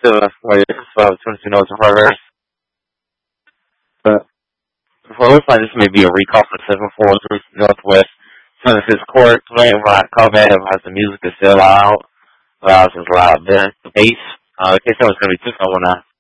still wait, 22 notes in progress. But it looks like this may be a recall for 743 Northwest 26th Court. Playing right, call back as the music is still loud. Loud is loud. Then bass. In case someone's going to be 601